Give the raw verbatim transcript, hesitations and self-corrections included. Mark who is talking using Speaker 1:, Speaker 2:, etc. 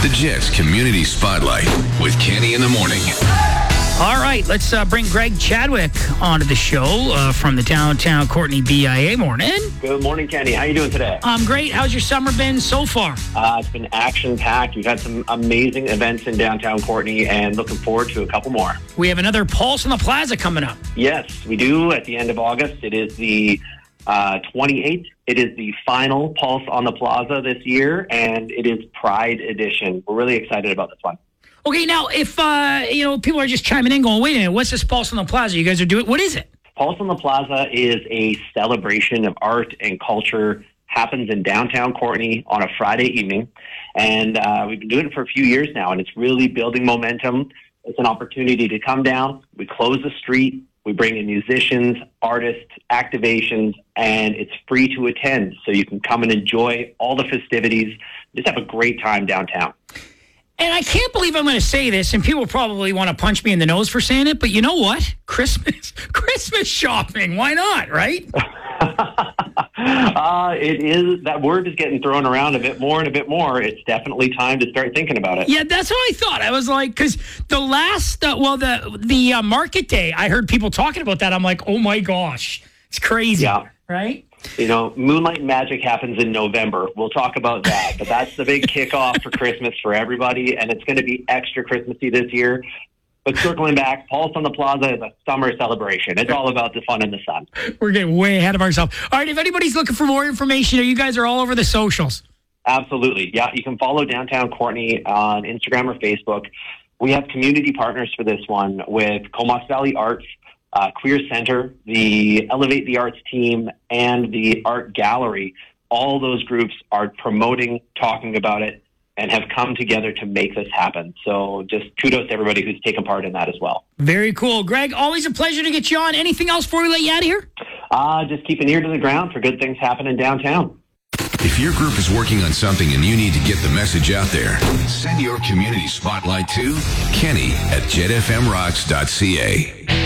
Speaker 1: The Jets Community Spotlight with Kenny in the Morning.
Speaker 2: All right, let's uh, bring Greg Chadwick onto the show uh, from the Downtown Courtenay B I A. Morning.
Speaker 3: Good morning, Kenny. How you doing today?
Speaker 2: I'm great. How's your summer been so far?
Speaker 3: Uh, it's been action-packed. We've had some amazing events in downtown Courtenay and looking forward to a couple more.
Speaker 2: We have another Pulse on the Plaza coming up.
Speaker 3: Yes, we do at the end of August. It is the uh, twenty-eighth. It is the final Pulse on the Plaza this year, and it is Pride Edition. We're really excited about this one.
Speaker 2: Okay, now, if, uh, you know, people are just chiming in going, wait a minute, what's this Pulse on the Plaza you guys are doing? What is it?
Speaker 3: Pulse on the Plaza is a celebration of art and culture, happens in downtown Courtenay on a Friday evening. And uh, we've been doing it for a few years now, and it's really building momentum. It's an opportunity to come down. We close the street. We bring in musicians, artists, activations, and it's free to attend. So you can come and enjoy all the festivities. Just have a great time downtown.
Speaker 2: And I can't believe I'm going to say this, and people probably want to punch me in the nose for saying it, but you know what? Christmas Christmas shopping. Why not, right?
Speaker 3: uh, it is. That word is getting thrown around a bit more and a bit more. It's definitely time to start thinking about it.
Speaker 2: Yeah, that's what I thought. I was like, because the last, uh, well, the, the uh, market day, I heard people talking about that. I'm like, oh my gosh, it's crazy.
Speaker 3: Yeah.
Speaker 2: Right?
Speaker 3: You know, Moonlight Magic happens in November. We'll talk about that. But that's the big kickoff for Christmas for everybody, and it's going to be extra Christmassy this year. But circling back, Pulse on the Plaza is a summer celebration. It's all about the fun in the sun.
Speaker 2: We're getting way ahead of ourselves. All right, if anybody's looking for more information, you guys are all over the socials.
Speaker 3: Absolutely. Yeah, you can follow Downtown Courtenay on Instagram or Facebook. We have community partners for this one with Comox Valley Arts, Uh, Queer Center, the Elevate the Arts team, and the Art Gallery. All those groups are promoting, talking about it, and have come together to make this happen. So just kudos to everybody who's taken part in that as well.
Speaker 2: Very cool. Greg, always a pleasure to get you on. Anything else before we let you out of here?
Speaker 3: Uh, just keep an ear to the ground for good things happening downtown.
Speaker 1: If your group is working on something and you need to get the message out there, send your community spotlight to Kenny at jet f m rocks dot c a.